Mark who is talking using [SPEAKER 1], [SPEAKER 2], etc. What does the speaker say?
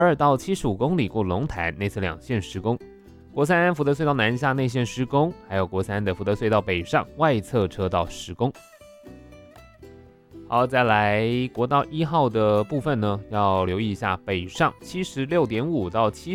[SPEAKER 1] 到75公里过龙潭内侧两线施工。国三福德隧道南下内线施工，还有国三的福德隧道北上外侧车道施工。好，再来国道1号的部分呢，要留意一下北上76.5到